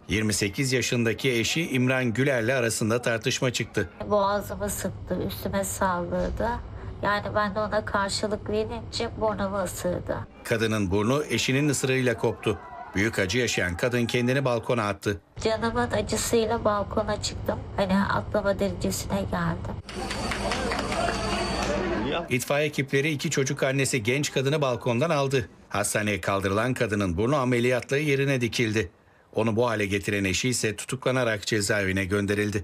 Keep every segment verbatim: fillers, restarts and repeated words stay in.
yirmi sekiz yaşındaki eşi İmran Güler'le arasında tartışma çıktı. Boğazımı sıktı, üstüme saldırdı. Yani ben de ona karşılık verince burnumu ısırdı. Kadının burnu eşinin ısırığıyla koptu. Büyük acı yaşayan kadın kendini balkona attı. Canımın acısıyla balkona çıktım. Hani atlama derecesine geldim. İtfaiye ekipleri iki çocuk annesi genç kadını balkondan aldı. Hastaneye kaldırılan kadının burnu ameliyatla yerine dikildi. Onu bu hale getiren eşi ise tutuklanarak cezaevine gönderildi.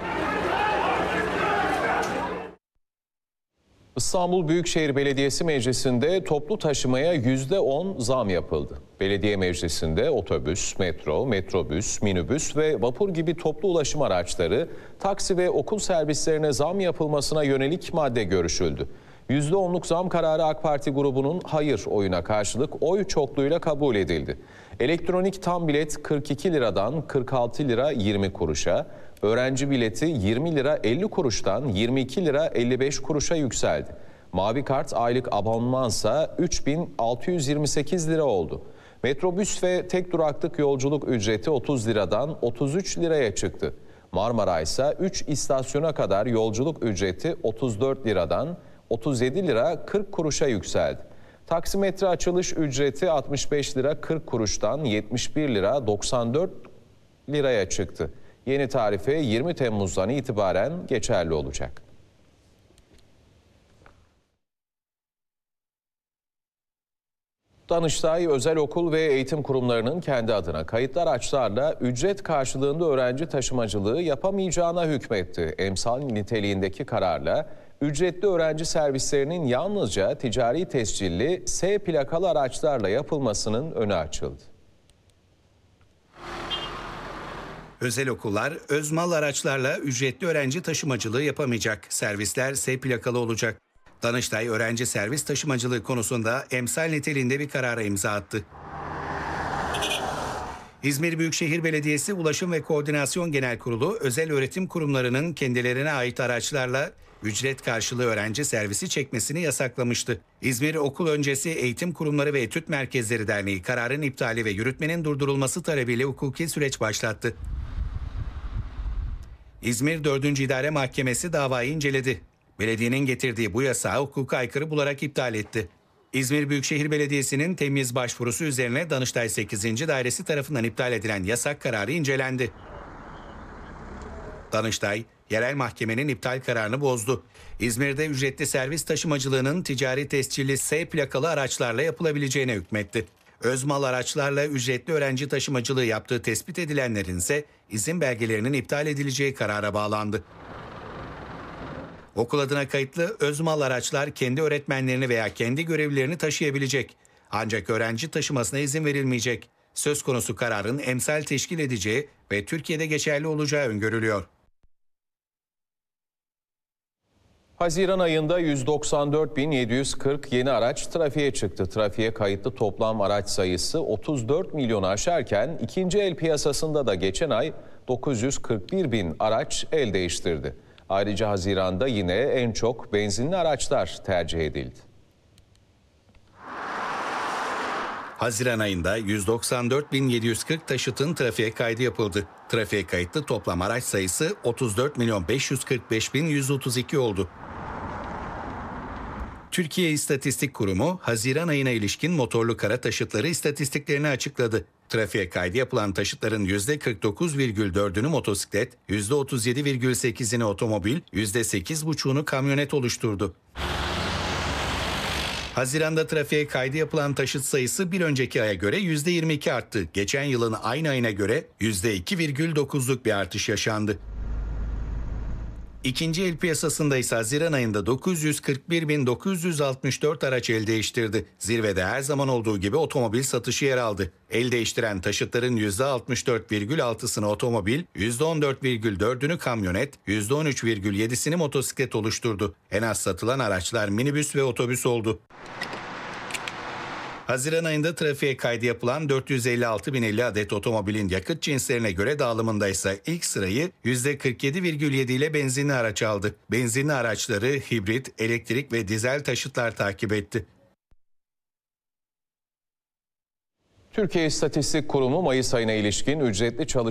İstanbul Büyükşehir Belediyesi Meclisi'nde toplu taşımaya yüzde on zam yapıldı. Belediye Meclisi'nde otobüs, metro, metrobüs, minibüs ve vapur gibi toplu ulaşım araçları, taksi ve okul servislerine zam yapılmasına yönelik madde görüşüldü. yüzde onluk zam kararı AK Parti grubunun hayır oyuna karşılık oy çokluğuyla kabul edildi. Elektronik tam bilet kırk iki liradan kırk altı lira yirmi kuruşa, öğrenci bileti yirmi lira elli kuruştan yirmi iki lira elli beş kuruşa yükseldi. Mavi kart aylık abonmansa üç bin altı yüz yirmi sekiz lira oldu. Metrobüs ve tek duraklık yolculuk ücreti otuz liradan otuz üç liraya çıktı. Marmara ise üç istasyona kadar yolculuk ücreti otuz dört liradan otuz yedi lira kırk kuruşa yükseldi. Taksimetre açılış ücreti altmış beş lira kırk kuruştan yetmiş bir lira doksan dört liraya çıktı. Yeni tarife yirmi Temmuz'dan itibaren geçerli olacak. Danıştay, özel okul ve eğitim kurumlarının kendi adına kayıtlı araçlarla ücret karşılığında öğrenci taşımacılığı yapamayacağına hükmetti. Emsal niteliğindeki kararla ücretli öğrenci servislerinin yalnızca ticari tescilli S plakalı araçlarla yapılmasının önü açıldı. Özel okullar özmal araçlarla ücretli öğrenci taşımacılığı yapamayacak. Servisler S plakalı olacak. Danıştay öğrenci servis taşımacılığı konusunda emsal niteliğinde bir karara imza attı. İzmir Büyükşehir Belediyesi Ulaşım ve Koordinasyon Genel Kurulu özel öğretim kurumlarının kendilerine ait araçlarla ücret karşılığı öğrenci servisi çekmesini yasaklamıştı. İzmir Okul Öncesi Eğitim Kurumları ve Etüt Merkezleri Derneği kararın iptali ve yürütmenin durdurulması talebiyle hukuki süreç başlattı. İzmir dördüncü İdare Mahkemesi davayı inceledi. Belediyenin getirdiği bu yasağı hukuka aykırı bularak iptal etti. İzmir Büyükşehir Belediyesi'nin temyiz başvurusu üzerine Danıştay sekizinci Dairesi tarafından iptal edilen yasak kararı incelendi. Danıştay, yerel mahkemenin iptal kararını bozdu. İzmir'de ücretli servis taşımacılığının ticari tescilli S plakalı araçlarla yapılabileceğine hükmetti. Özmal araçlarla ücretli öğrenci taşımacılığı yaptığı tespit edilenlerin ise izin belgelerinin iptal edileceği karara bağlandı. Okul adına kayıtlı özmal araçlar kendi öğretmenlerini veya kendi görevlilerini taşıyabilecek. Ancak öğrenci taşımasına izin verilmeyecek. Söz konusu kararın emsal teşkil edeceği ve Türkiye'de geçerli olacağı öngörülüyor. Haziran ayında yüz doksan dört bin yedi yüz kırk yeni araç trafiğe çıktı. Trafiğe kayıtlı toplam araç sayısı otuz dört milyonu aşarken ikinci el piyasasında da geçen ay dokuz yüz kırk bir bin araç el değiştirdi. Ayrıca Haziran'da yine en çok benzinli araçlar tercih edildi. Haziran ayında yüz doksan dört bin yedi yüz kırk taşıtın trafiğe kaydı yapıldı. Trafiğe kayıtlı toplam araç sayısı otuz dört milyon beş yüz kırk beş bin yüz otuz iki oldu. Türkiye İstatistik Kurumu, Haziran ayına ilişkin motorlu kara taşıtları istatistiklerini açıkladı. Trafiğe kaydı yapılan taşıtların yüzde kırk dokuz virgül dördünü motosiklet, yüzde otuz yedi virgül sekizini otomobil, yüzde sekiz virgül beşini kamyonet oluşturdu. Haziran'da trafiğe kaydı yapılan taşıt sayısı bir önceki aya göre yüzde yirmi iki arttı. Geçen yılın aynı ayına göre yüzde iki virgül dokuzluk bir artış yaşandı. İkinci el piyasasında ise Haziran ayında dokuz yüz kırk bir bin dokuz yüz altmış dört araç el değiştirdi. Zirvede her zaman olduğu gibi otomobil satışı yer aldı. El değiştiren taşıtların yüzde altmış dört virgül altısını otomobil, yüzde on dört virgül dördünü kamyonet, yüzde on üç virgül yedisini motosiklet oluşturdu. En az satılan araçlar minibüs ve otobüs oldu. Haziran ayında trafiğe kaydı yapılan dört yüz elli altı bin elli adet otomobilin yakıt cinslerine göre dağılımında ise ilk sırayı yüzde kırk yedi virgül yedi ile benzinli araç aldı. Benzinli araçları hibrit, elektrik ve dizel taşıtlar takip etti. Türkiye İstatistik Kurumu Mayıs ayına ilişkin ücretli çalışma